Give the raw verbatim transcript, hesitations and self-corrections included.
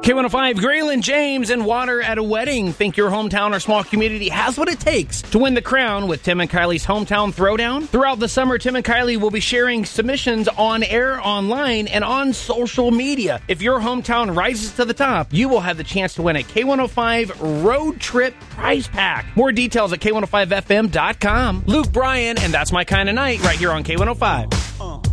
K one oh five, Graylin James and Water at a Wedding. Think your hometown or small community has what it takes to win the crown with Tim and Kylie's Hometown Throwdown? Throughout the summer, Tim and Kylie will be sharing submissions on air, online, and on social media. If your hometown rises to the top, you will have the chance to win a K one oh five Road Trip Prize Pack. More details at K one oh five F M dot com. Luke Bryan, and That's My Kind of Night, right here on K one oh five.